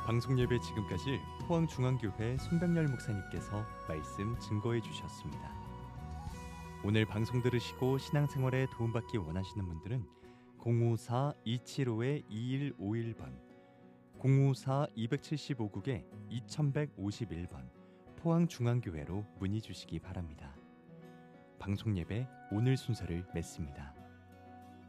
방송 예배 지금까지 포항중앙교회 손병열 목사님께서 말씀 증거해 주셨습니다. 오늘 방송 들으시고 신앙생활에 도움받기 원하시는 분들은 054-275-2151번 054-275국에 2151번 포항중앙교회로 문의 주시기 바랍니다. 방송 예배 오늘 순서를 맺습니다.